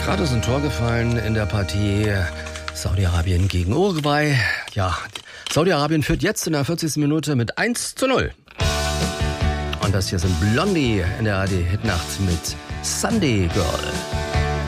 Gerade ist ein Tor gefallen in der Partie Saudi-Arabien gegen Uruguay. Ja, Saudi-Arabien führt jetzt in der 40. Minute mit 1:0. Und das hier sind Blondie in der ARD-Hitnacht mit Sunday Girl.